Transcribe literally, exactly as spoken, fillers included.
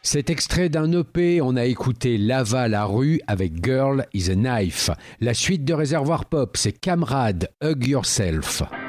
Cet extrait d'un E P, on a écouté Lava la rue avec Girl is a Knife. La suite de Réservoir Pop, c'est Camrad, Hug Yourself.